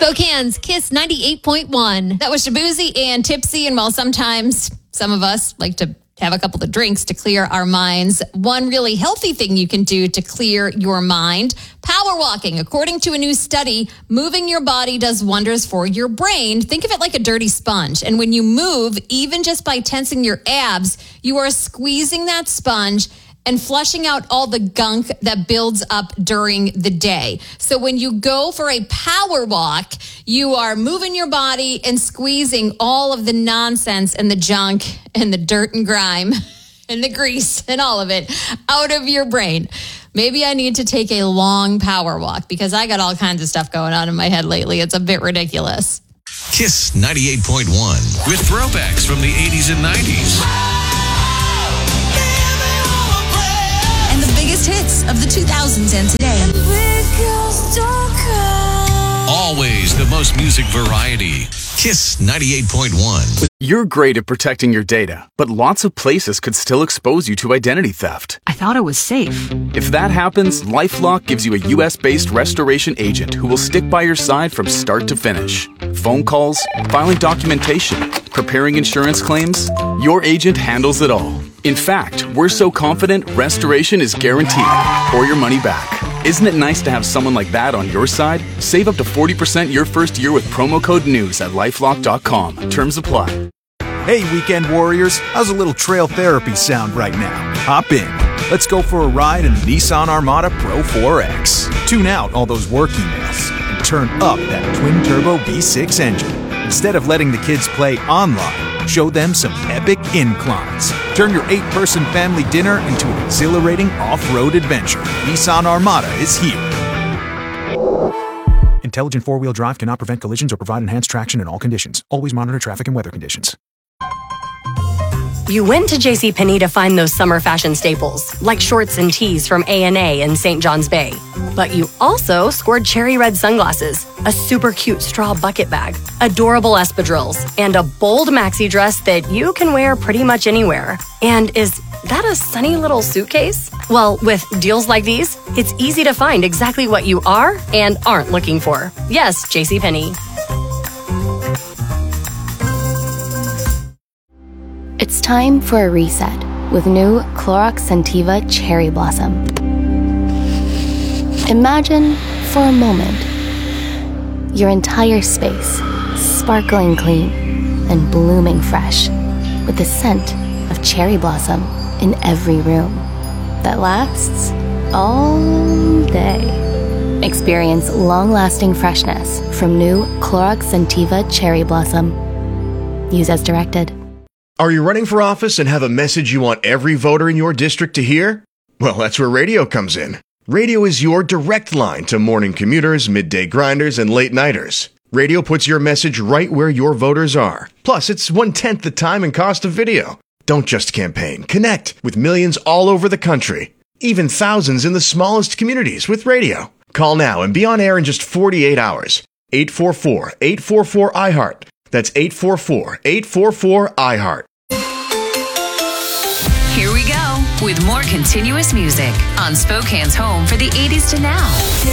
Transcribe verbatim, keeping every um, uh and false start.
Spokane's Kiss ninety-eight point one. That was Shabuzi and Tipsy. And while sometimes some of us like to have a couple of drinks to clear our minds, one really healthy thing you can do to clear your mind, power walking. According to a new study, moving your body does wonders for your brain. Think of it like a dirty sponge. And when you move, even just by tensing your abs, you are squeezing that sponge and flushing out all the gunk that builds up during the day. So when you go for a power walk, you are moving your body and squeezing all of the nonsense and the junk and the dirt and grime and the grease and all of it out of your brain. Maybe I need to take a long power walk because I got all kinds of stuff going on in my head lately. It's a bit ridiculous. Kiss ninety-eight point one with throwbacks from the eighties and nineties. And the biggest hits of the two thousands and today. Always the most music variety. Kiss ninety-eight point one. You're great at protecting your data, but lots of places could still expose you to identity theft. I thought it was safe. If that happens, LifeLock gives you a U S-based restoration agent who will stick by your side from start to finish. Phone calls, filing documentation, preparing insurance claims, your agent handles it all. In fact, we're so confident restoration is guaranteed or your money back. Isn't it nice to have someone like that on your side? Save up to forty percent your first year with promo code NEWS at lifelock dot com. Terms apply. Hey, weekend warriors, how's a little trail therapy sound right now? Hop in. Let's go for a ride in the Nissan Armada Pro four X. Tune out all those work emails and turn up that twin-turbo V six engine. Instead of letting the kids play online, show them some epic inclines. Turn your eight-person family dinner into an exhilarating off-road adventure. Nissan Armada is here. Intelligent four-wheel drive cannot prevent collisions or provide enhanced traction in all conditions. Always monitor traffic and weather conditions. You went to JCPenney to find those summer fashion staples, like shorts and tees from A and A in Saint John's Bay. But you also scored cherry red sunglasses, a super cute straw bucket bag, adorable espadrilles, and a bold maxi dress that you can wear pretty much anywhere. And is that a sunny little suitcase? Well, with deals like these, it's easy to find exactly what you are and aren't looking for. Yes, JCPenney. It's time for a reset with new Clorox Scentiva Cherry Blossom. Imagine, for a moment, your entire space sparkling clean and blooming fresh with the scent of cherry blossom in every room that lasts all day. Experience long-lasting freshness from new Clorox Scentiva Cherry Blossom. Use as directed. Are you running for office and have a message you want every voter in your district to hear? Well, that's where radio comes in. Radio is your direct line to morning commuters, midday grinders, and late-nighters. Radio puts your message right where your voters are. Plus, it's one-tenth the time and cost of video. Don't just campaign. Connect with millions all over the country. Even thousands in the smallest communities with radio. Call now and be on air in just forty-eight hours. eight four four, eight four four, I heart. That's eight four four, eight four four, I heart. Here we go with more continuous music on Spokane's home for the eighties to now.